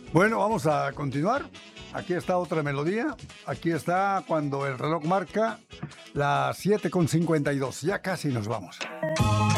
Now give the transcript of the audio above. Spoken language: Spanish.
Bueno, vamos a continuar. Aquí está otra melodía. Aquí está cuando el reloj marca las 7:52. Ya casi nos vamos.